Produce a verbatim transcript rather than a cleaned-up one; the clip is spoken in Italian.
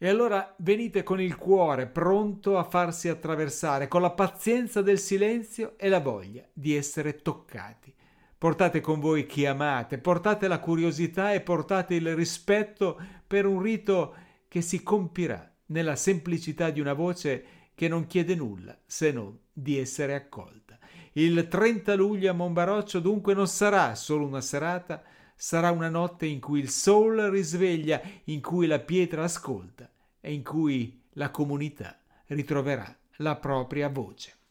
E allora venite con il cuore pronto a farsi attraversare, con la pazienza del silenzio e la voglia di essere toccati. Portate con voi chi amate, portate la curiosità e portate il rispetto per un rito che si compirà nella semplicità di una voce che non chiede nulla se non di essere accolta. Il trenta luglio a Monbaroccio dunque non sarà solo una serata, sarà una notte in cui il soul risveglia, in cui la pietra ascolta e in cui la comunità ritroverà la propria voce.